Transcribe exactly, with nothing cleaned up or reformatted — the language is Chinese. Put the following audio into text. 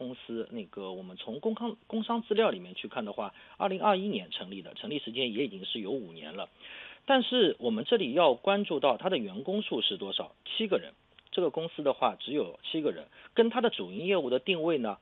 公司，那个我们从工康工商资料里面去看的话，二零二一年成立的，成立时间也已经是有五年了。但是我们这里要关注到它的员工数是多少？七个人。这个公司的话只有七个人，跟它的主营业务的定位呢